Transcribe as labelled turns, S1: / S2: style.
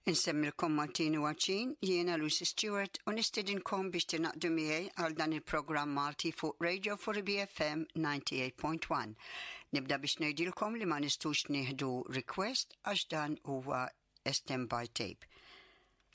S1: Insemmilkom Maltini Waċin, jiena Lucy Stewart u nistedinkom biex tinaqdu miegħi għal dan il-programm Malti fuq Radio 4BFM 98.1. Nibda biex ngħidilkom li ma nistux nieħdu request għax dan huwa STEM by tape.